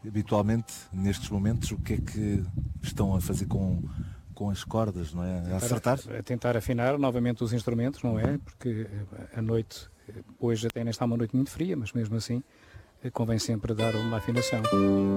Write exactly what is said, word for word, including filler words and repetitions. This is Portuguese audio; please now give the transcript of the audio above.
habitualmente, nestes momentos, o que é que estão a fazer com, com as cordas, não é? A acertar? A tentar afinar novamente os instrumentos, não é? Porque a noite, hoje até nem está uma noite muito fria, mas mesmo assim convém sempre dar uma afinação.